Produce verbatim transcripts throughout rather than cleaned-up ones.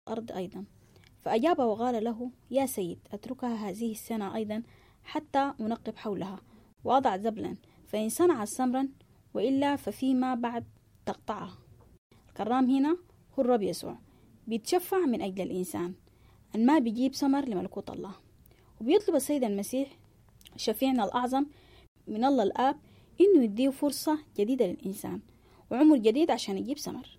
الأرض أيضا. فأجاب وقال له: يا سيد، أتركها هذه السنة أيضا حتى أنقب حولها وأضع زبلا، فإن صنعت سمرا وإلا ففيما بعد تقطعها. الكرام هنا هو الرب يسوع بيتشفع من أجل الإنسان أن ما بيجيب سمر لملكوت الله، وبيطلب السيد المسيح شفيعنا الأعظم من الله الآب إنه يديه فرصة جديدة للإنسان وعمر جديد عشان يجيب سمر.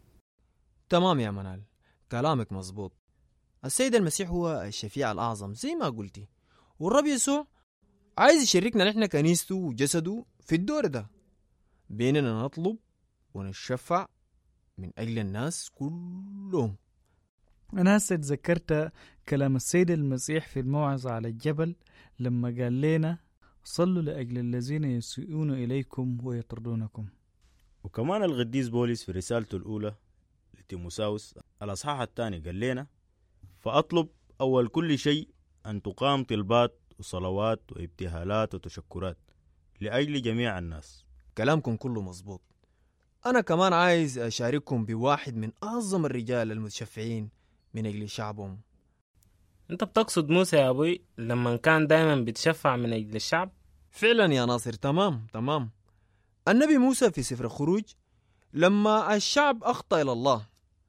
تمام يا منال، كلامك مظبوط. السيد المسيح هو الشفيع الأعظم زي ما قلتي، والرب يسوع عايز يشاركنا نحن كنيسته وجسده في الدور ده، بيننا نطلب ونشفع من أجل الناس كلهم. أنا هسه تذكرت كلام السيد المسيح في الموعظة على الجبل لما قال لنا: صلوا لأجل الذين يسيئون إليكم ويطردونكم. وكمان القديس بولس في رسالته الأولى لتيموساوس الأصحاح الثاني قال لنا: فأطلب أول كل شيء أن تقام طلبات وصلوات وابتهالات وتشكرات لأجل جميع الناس. كلامكم كله مظبوط. أنا كمان عايز أشارككم بواحد من أعظم الرجال المتشفعين من أجل شعبهم. أنت بتقصد موسى يا أبوي لما كان دائما بيتشفع من أجل الشعب؟ فعلا يا ناصر، تمام تمام. النبي موسى في سفر الخروج لما الشعب أخطأ إلى الله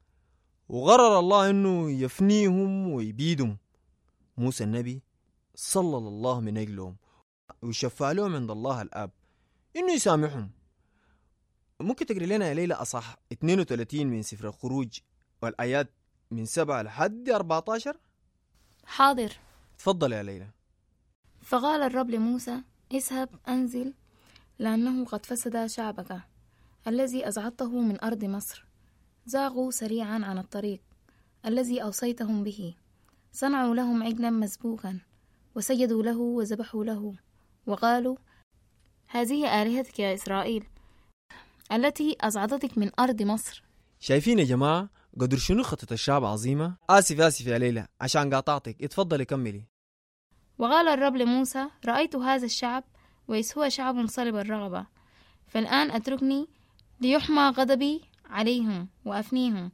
وغرر الله أنه يفنيهم ويبيدهم، موسى النبي صلى الله من أجلهم ويشفع لهم عند الله الآب إنه يسامحهم. ممكن تقري لنا يا ليلى أصح اثنين وثلاثين من سفر الخروج والآيات من سبعة لحد أربعة عشر؟ حاضر. تفضل يا ليلى. فقال الرب لموسى: اذهب أنزل، لأنه قد فسد شعبك الذي أزعدته من أرض مصر، زاغوا سريعا عن الطريق الذي أوصيتهم به، صنعوا لهم عجلا مسبوكا وسجدوا له وذبحوا له، وقالوا: هذه آلهتك يا إسرائيل التي أزعدتك من أرض مصر. شايفين يا جماعة قدر شنو خطة الشعب عظيمة؟ آسف آسف يا ليلى عشان قاطعتك، اتفضلي كملي. وقال الرب لموسى: رأيت هذا الشعب وإذ هو شعب صلب الرغبة، فالآن أتركني ليحمى غضبي عليهم وأفنيهم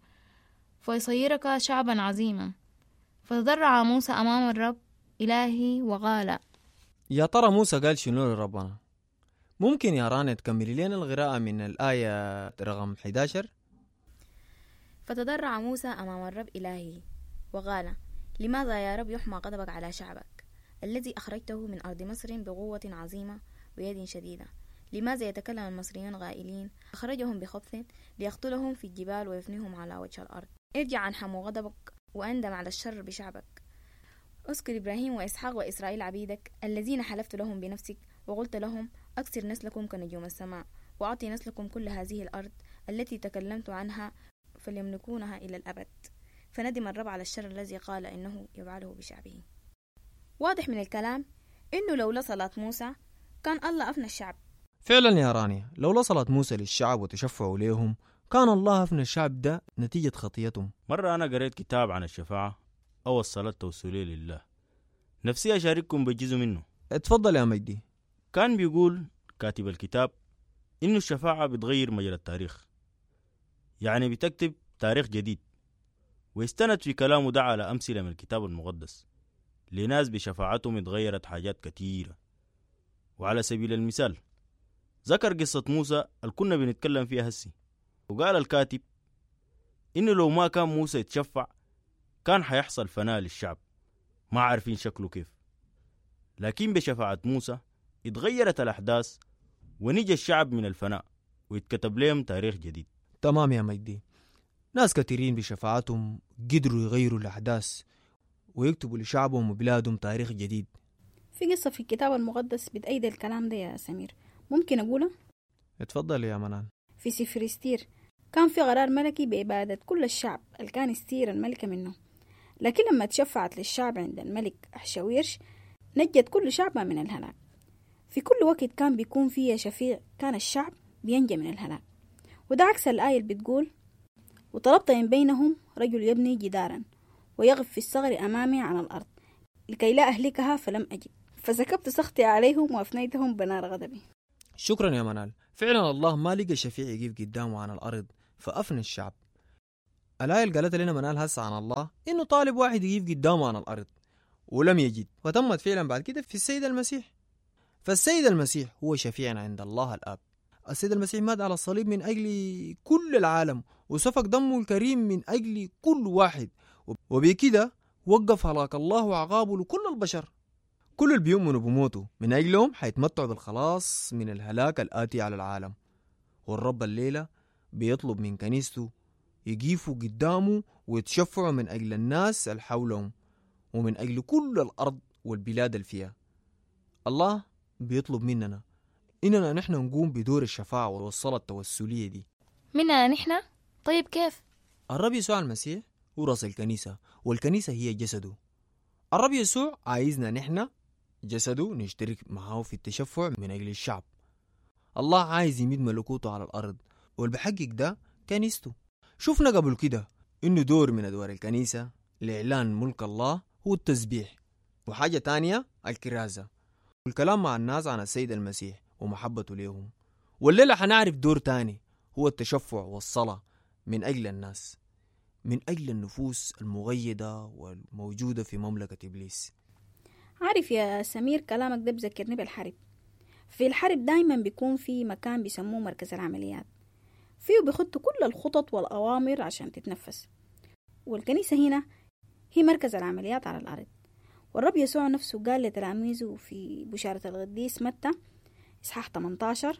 فيصيرك شعبا عظيما. فتضرع موسى أمام الرب إلهي وقال. يا ترى موسى قال شنو لربنا؟ ممكن يا رانيا تكملي لنا القراءة من الآية رقم إحدى عشر؟ فتضرع موسى أمام الرب إلهي وقال: لماذا يا رب يحمى غضبك على شعبك الذي أخرجته من أرض مصر بقوة عظيمة ويد شديدة؟ لماذا يتكلم المصريون غائلين: أخرجهم بخبث ليقتلهم في الجبال ويفنيهم على وجه الأرض؟ ارجع عن حمو غضبك وأندم على الشر بشعبك. أذكر إبراهيم وإسحاق وإسرائيل عبيدك الذين حلفت لهم بنفسك وقلت لهم: أكثر نسلكم كنجوم السماء، وأعطي نسلكم كل هذه الأرض التي تكلمت عنها فليملكونها إلى الأبد. فندم الرب على الشر الذي قال إنه يفعله بشعبه. واضح من الكلام إنه لولا صلاة موسى كان الله أفنى الشعب. فعلا يا رانيا، لولا صلاة موسى للشعب وتشفعوا ليهم كان الله أفنى الشعب ده نتيجة خطيتهم. مرة أنا قريت كتاب عن الشفاعة أو الصلاة التوسلية لله، نفسي أشارككم بجزء منه. اتفضل يا مجدي. كان بيقول كاتب الكتاب إنه الشفاعة بتغير مجرى التاريخ، يعني بتكتب تاريخ جديد، ويستند في كلامه ده على أمثلة من الكتاب المقدس لناس بشفاعتهم اتغيرت حاجات كتيرة. وعلى سبيل المثال ذكر قصة موسى اللي كنا بنتكلم فيها هسي، وقال الكاتب إنه لو ما كان موسى يتشفع كان حيحصل فناء للشعب ما عارفين شكله كيف، لكن بشفاعة موسى اتغيرت الأحداث ونجى الشعب من الفناء ويتكتب لهم تاريخ جديد. تمام يا مجدي، ناس كثيرين بشفاعتهم قدروا يغيروا الأحداث ويكتبوا لشعبهم وبلادهم تاريخ جديد. في قصة في الكتاب المقدس بتأيد الكلام ده يا سمير، ممكن أقوله؟ اتفضل يا منال. في سفر استير كان في قرار ملكي بإبادة كل الشعب اللي كان استير الملكة منه، لكن لما تشفعت للشعب عند الملك أحشويرش نجت كل شعبها من الهلاك. في كل وقت كان بيكون فيه شفيع كان الشعب بينجى من الهلاك، وده عكس الآية اللي بتقول: وطلبت من بينهم رجل يبني جدارا ويغف في الصغر أمامي على الأرض لكي لا أهلكها فلم أجد، فسكبت سخطي عليهم وأفنيتهم بنار غضبي. شكرا يا منال. فعلا الله ما لقى شفيع يقف قدامه عن الأرض فأفنى الشعب. الآية اللي قالتها لنا منال هسه عن الله إنه طالب واحد يقف قدامه عن الأرض ولم يجد، وتمت فعلا بعد كده في السيد المسيح. فالسيد المسيح هو شفيعنا عند الله الآب. السيد المسيح مات على الصليب من أجل كل العالم وسفك دمه الكريم من أجل كل واحد، وبكده وقف هلاك الله وعقابه لكل البشر. كل اللي بيؤمنوا بموته من أجلهم حيتمتعوا بالخلاص من الهلاك الآتي على العالم. والرب الليلة بيطلب من كنيسته يقيفوا قدامه ويتشفعوا من أجل الناس اللي حولهم ومن أجل كل الأرض والبلاد اللي فيها. الله بيطلب مننا إننا نحن نقوم بدور الشفاعة والصلاة التوسلية دي. مننا نحن؟ طيب كيف؟ الرب يسوع المسيح هو رأس الكنيسة، والكنيسة هي جسده. الرب يسوع عايزنا نحن جسده نشترك معه في التشفع من أجل الشعب. الله عايز يمد ملكوته على الأرض، والبحقق ده كنيسته. شفنا قبل كده إنه دور من أدوار الكنيسة لإعلان ملك الله هو التسبيح، وحاجة تانية الكرازة والكلام مع الناس عن السيد المسيح ومحبته ليهم. والليلة حنعرف دور تاني هو التشفع والصلاة من أجل الناس، من أجل النفوس المغيدة والموجودة في مملكة إبليس. عارف يا سمير، كلامك ده بذكرني بالحرب. في الحرب دايما بيكون في مكان بيسموه مركز العمليات، فيه بيخطوا كل الخطط والأوامر عشان تتنفس. والكنيسة هنا هي مركز العمليات على الأرض. والرب يسوع نفسه قال لتلاميذه في بشارة القديس متى إصحاح ثمانية عشر: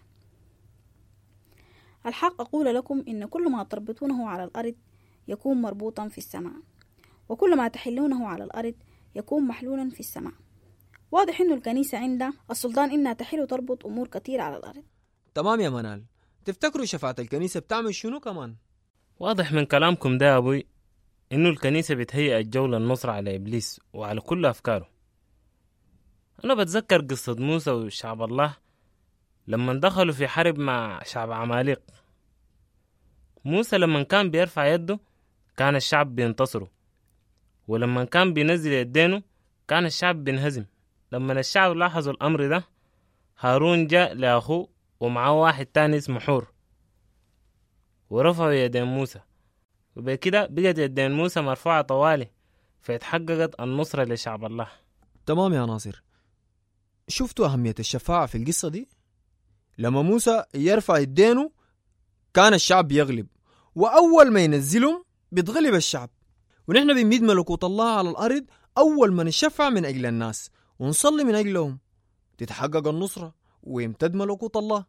الحق أقول لكم إن كل ما تربطونه على الأرض يكون مربوطا في السماء، وكل ما تحلونه على الأرض يكون محلولا في السماء. واضح إنه الكنيسة عندها السلطان إنها تحل وتربط أمور كثيرة على الأرض. تمام يا منال، تفتكروا شفاعة الكنيسة بتعمل شنو كمان؟ واضح من كلامكم ده يا أبوي إنه الكنيسة بتهيئ الجو للنصر على إبليس وعلى كل أفكاره. أنا بتذكر قصة موسى وشعب الله لما دخلوا في حرب مع شعب عماليق. موسى لما كان بيرفع يده كان الشعب بينتصروا، ولما كان بينزل يدينه كان الشعب بينهزم. لما الشعب لاحظوا الأمر ده، هارون جاء لأخوه ومعه واحد تاني اسمه حور، ورفعوا يدين موسى، وبكده بقت يدين موسى مرفوعة طوالي، فاتحققت النصرة لشعب الله. تمام يا ناصر، شفتوا أهمية الشفاعة في القصة دي؟ لما موسى يرفع يدينه كان الشعب يغلب، وأول ما ينزلهم بيتغلب الشعب. ونحن بنميد ملكوت الله على الأرض أول ما نشفع من أجل الناس ونصلي من أجلهم تتحقق النصرة ويمتد ملكوت الله.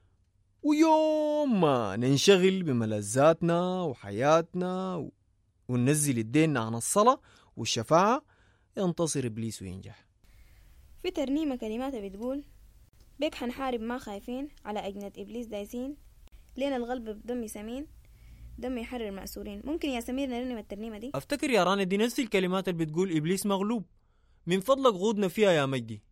ويوم ما ننشغل بملذاتنا وحياتنا وننزل الدين عن الصلاة والشفاعة ينتصر إبليس وينجح. في ترنيمة كلماتها بتقول: بيك حنحارب ما خايفين، على أجنة إبليس دايسين، لين الغلب بدم سمين، دم يحرر مأسورين. ممكن يا سمير نرنم الترنيمة دي؟ أفتكر يا راني دي نفس الكلمات اللي بتقول إبليس مغلوب. من فضلك غودنا فيها يا مجدي.